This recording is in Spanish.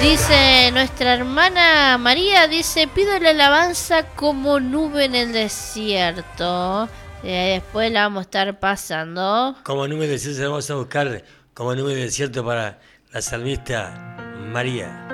Dice nuestra hermana María, dice, pido la alabanza como nube en el desierto. Después la vamos a estar pasando. Como nube en el desierto, vamos a buscar como nube en el desierto para la salmista María.